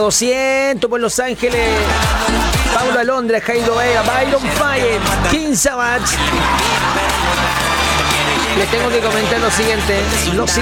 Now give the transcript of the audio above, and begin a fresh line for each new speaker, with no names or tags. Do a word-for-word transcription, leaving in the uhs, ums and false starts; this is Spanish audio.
doscientos por Los Ángeles. Paulo Alondra, Jairo Vega, Byron Fire, King Savage. Les tengo que comentar lo siguiente. Lo siguiente.